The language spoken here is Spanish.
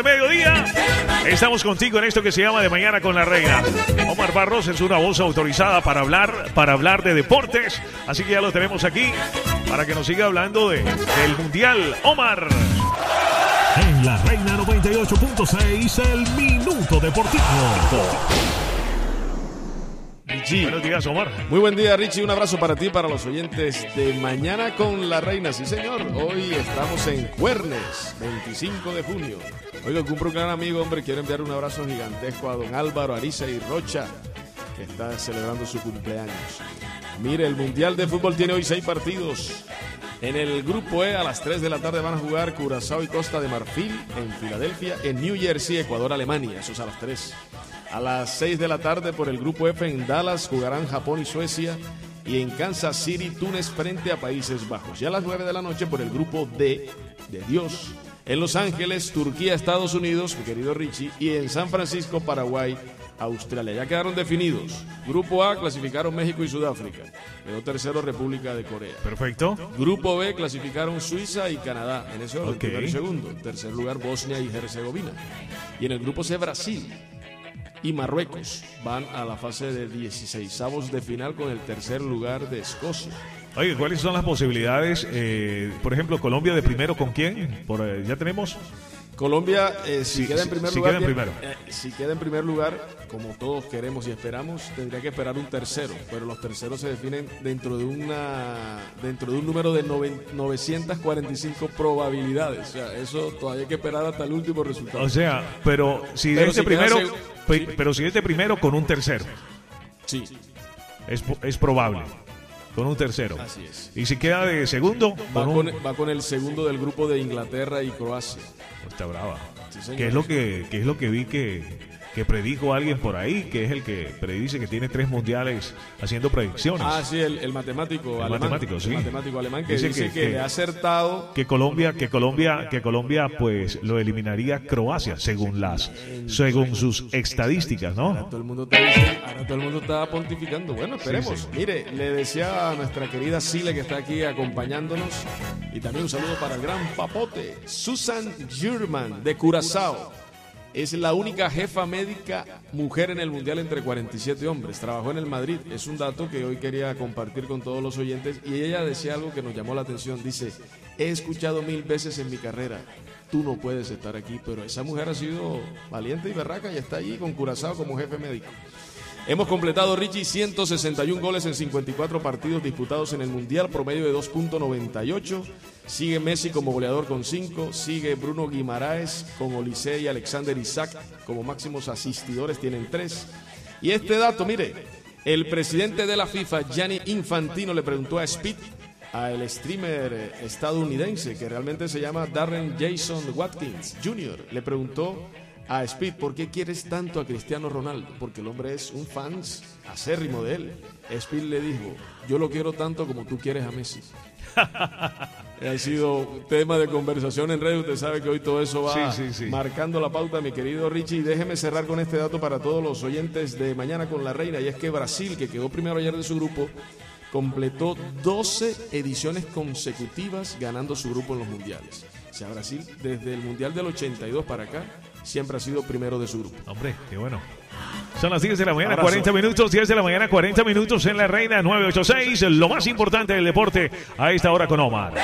Mediodía, estamos contigo en esto que se llama De Mañana con la Reina. Omar Barros es una voz autorizada para hablar de deportes, así que ya lo tenemos aquí para que nos siga hablando del Mundial. Omar. En la Reina 98.6, el Minuto Deportivo. Richie. Buenos días, Omar. Muy buen día, Richie. Un abrazo para ti y para los oyentes de Mañana con la Reina. Sí, señor. Hoy estamos en Juernes, 25 de junio. Oiga, cumple un gran amigo, hombre. Quiero enviar un abrazo gigantesco a don Álvaro Ariza y Rocha, que está celebrando su cumpleaños. Mire, el Mundial de Fútbol tiene hoy 6 partidos. En el Grupo E, a las 3 de la tarde van a jugar Curazao y Costa de Marfil en Filadelfia, en New Jersey, Ecuador, Alemania. Eso es a las 3. A las 6 de la tarde por el Grupo F en Dallas jugarán Japón y Suecia, y en Kansas City, Túnez frente a Países Bajos. Y a las 9 de la noche por el Grupo D de Dios en Los Ángeles, Turquía, Estados Unidos, mi querido Richie, y en San Francisco, Paraguay, Australia. Ya quedaron definidos. Grupo A clasificaron México y Sudáfrica. Quedó tercero República de Corea. Perfecto. Grupo B clasificaron Suiza y Canadá. En ese orden, Okay. primero y segundo. En tercer lugar Bosnia y Herzegovina. Y en el Grupo C Brasil y Marruecos van a la fase de 16avos de final con el tercer lugar de Escocia. Oye, ¿cuáles son las posibilidades? Por ejemplo, Colombia de primero, ¿con quién? ¿Ya tenemos? Colombia, si queda en primer lugar, si queda en primer lugar, como todos queremos y esperamos, tendría que esperar un tercero, pero los terceros se definen dentro de un número de 945 probabilidades. O sea, eso todavía hay que esperar hasta el último resultado. O sea, pero si es de primero con un tercero. Sí. Es probable. Con un tercero. Así es. Y si queda de segundo, va con el segundo del grupo de Inglaterra y Croacia. Está brava. Sí, señor. ¿Qué es lo que vi que predijo alguien por ahí? Que es el que predice que tiene 3 mundiales haciendo predicciones. Ah, sí, el matemático alemán. Matemático, sí. El matemático alemán que dice que le ha acertado. Que Colombia pues lo eliminaría Croacia según sus estadísticas, ¿no? Ahora todo el mundo está pontificando. Bueno, esperemos. Sí. Mire, le decía a nuestra querida Sile que está aquí acompañándonos, y también un saludo para el gran papote Susan German de Curazao. Es la única jefa médica mujer en el Mundial entre 47 hombres. Trabajó en el Madrid. Es un dato que hoy quería compartir con todos los oyentes. Y ella decía algo que nos llamó la atención. Dice, he escuchado 1000 veces en mi carrera, tú no puedes estar aquí. Pero esa mujer ha sido valiente y berraca y está allí con Curazao como jefe médico. Hemos completado, Richie, 161 goles en 54 partidos disputados en el Mundial, promedio de 2.98. Sigue Messi como goleador con 5. Sigue Bruno Guimaraes con Olise y Alexander Isaac como máximos asistidores, tienen 3. Y este dato, mire, el presidente de la FIFA, Gianni Infantino, le preguntó a Speed, al streamer estadounidense, que realmente se llama Darren Jason Watkins Jr., le preguntó a Speed, ¿por qué quieres tanto a Cristiano Ronaldo? Porque el hombre es un fan acérrimo de él. Speed le dijo, yo lo quiero tanto como tú quieres a Messi. Ha sido tema de conversación en redes. Usted sabe que hoy todo eso va marcando la pauta, mi querido Richie. Y déjeme cerrar con este dato para todos los oyentes de Mañana con la Reina, y es que Brasil, que quedó primero ayer de su grupo, completó 12 ediciones consecutivas ganando su grupo en los mundiales. O sea, Brasil, desde el Mundial del 82 para acá, siempre ha sido primero de su grupo. Hombre, qué bueno. Son las 10 de la mañana, 40 minutos, 10 de la mañana, 40 minutos en la Reina 986. Lo más importante del deporte a esta hora con Omar.